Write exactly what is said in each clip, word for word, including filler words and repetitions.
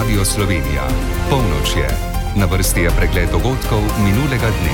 Radio Slovenija. Polnoč je. Na vrsti je pregled dogodkov minulega dne.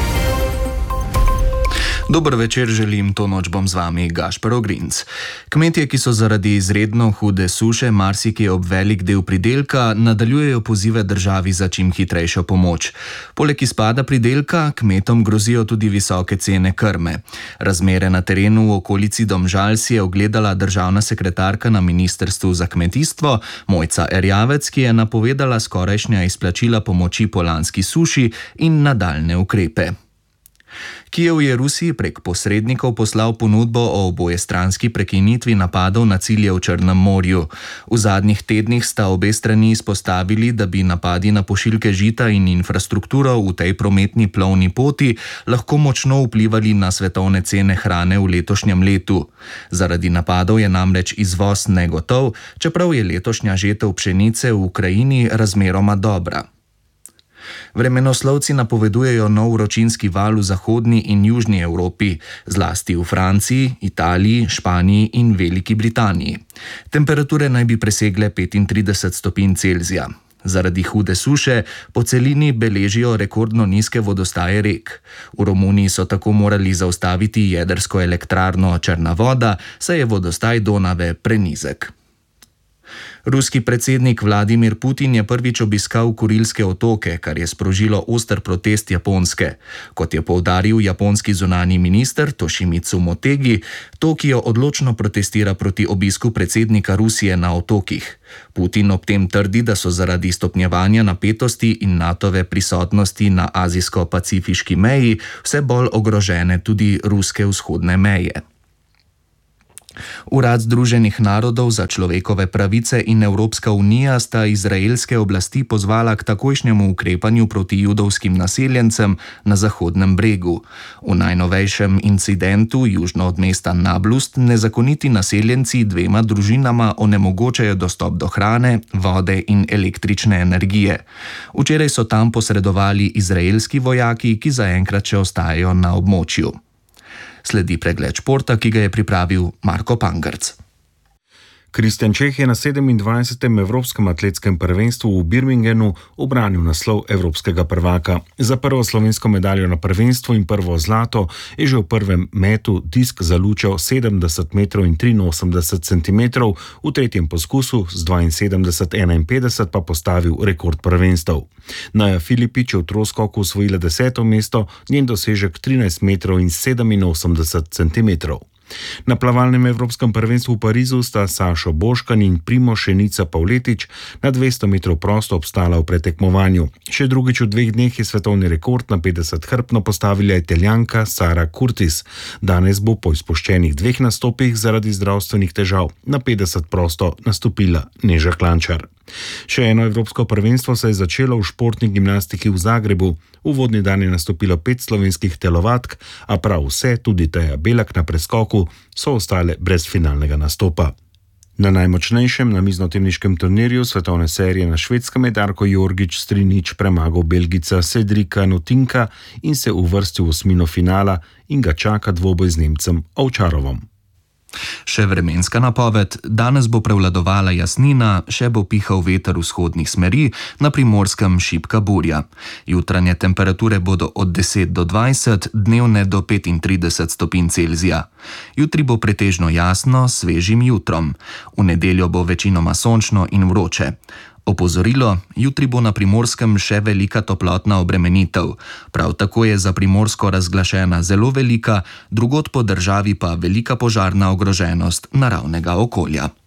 Dober večer želim, to noč bom z vami Gašper Ogrinc. Kmetje, ki so zaradi izredno hude suše marsikje ob velik del pridelka, nadaljujejo pozive državi za čim hitrejšo pomoč. Poleg izpada pridelka, kmetom grozijo tudi visoke cene krme. Razmere na terenu v okolici Domžal si je ogledala državna sekretarka na Ministrstvu za kmetijstvo Mojca Erjavec, ki je napovedala skorajšnja izplačila pomoči po lanski suši in nadaljne ukrepe. Kijev je Rusiji prek posrednikov poslal ponudbo o obojestranski prekinitvi napadov na cilje v Črnem morju. V zadnjih tednih sta obe strani izpostavili, da bi napadi na pošiljke žita in infrastrukturo v tej prometni plovni poti lahko močno vplivali na svetovne cene hrane v letošnjem letu. Zaradi napadov je namreč izvoz negotov, čeprav je letošnja žetev pšenice v Ukrajini razmeroma dobra. Vremenoslovci napovedujejo nov vročinski val v zahodni in južni Evropi, zlasti v Franciji, Italiji, Španiji in Veliki Britaniji. Temperature naj bi presegle petintrideset stopinj Celzija. Zaradi hude suše po celini beležijo rekordno nizke vodostaje rek. V Romuniji so tako morali zaustaviti jedrsko elektrarno Črna voda, saj je vodostaj Donave prenizek. Ruski predsednik Vladimir Putin je prvič obiskal Kurilske otoke, kar je sprožilo oster protest Japonske. Kot je poudaril japonski zunanji minister Toshimitsu Motegi, Tokio odločno protestira proti obisku predsednika Rusije na otokih. Putin ob tem trdi, da so zaradi stopnjevanja napetosti in Natove prisotnosti na azijsko-pacifiški meji vse bolj ogrožene tudi ruske vzhodne meje. Urad Združenih narodov za človekove pravice in Evropska unija sta izraelske oblasti pozvala k takojšnjemu ukrepanju proti judovskim naseljencem na Zahodnem bregu. V najnovejšem incidentu južno od mesta Nablus nezakoniti naseljenci dvema družinama onemogočajo dostop do hrane, vode in električne energije. Včeraj so tam posredovali izraelski vojaki, ki zaenkrat še ostajajo na območju. Sledi pregled športa, ki ga je pripravil Marko Pangrc. Kristjan Čeh je na sedemindvajsetem Evropskem atletskem prvenstvu v Birminghamu ubranil naslov evropskega prvaka. Za prvo slovensko medaljo na prvenstvu in prvo zlato je že v prvem metu disk zalučal sedemdeset metrov in triinosemdeset centimetrov, v tretjem poskusu z dvainsedemdeset enainpetdeset pa postavil rekord prvenstev. Naja Filipič je v troskoku osvojila deseto mesto, njen dosežek trinajst metrov in sedeminosemdeset centimetrov. Na plavalnem evropskem prvenstvu v Parizu sta Sašo Boškan in Primož Šenica Pavletič na dvesto metrov prosto obstala v pretekmovanju. Še drugič v dveh dneh je svetovni rekord na petdeset hrbtno postavila Italijanka Sara Curtis. Danes bo po izpuščenih dveh nastopih zaradi zdravstvenih težav na petdeset prosto nastopila Neža Klančar. Še eno evropsko prvenstvo se je začelo v športni gimnastiki v Zagrebu. Uvodni dan je nastopilo pet slovenskih telovadk, a prav vse, tudi Teja Belak na preskoku, so ostale brez finalnega nastopa. Na najmočnejšem namiznoteniškem turnirju svetovne serije na Švedskem je Darko Jorgič s tri nič premagal Belgica Cedrika Nutinka in se uvrstil v osmino finala in ga čaka dvoboj z Nemcem Ovčarovom. Še vremenska napoved, danes bo prevladovala jasnina, še bo pihal veter vzhodnih smeri, na Primorskem šibka burja. Jutranje temperature bodo od deset do dvajset, dnevne do petintrideset stopinj Celzija. Jutri bo pretežno jasno, s svežim jutrom. V nedeljo bo večinoma sončno in vroče. Opozorilo, jutri bo na Primorskem še velika toplotna obremenitev. Prav tako je za Primorsko razglašena zelo velika, drugod po državi pa velika požarna ogroženost naravnega okolja.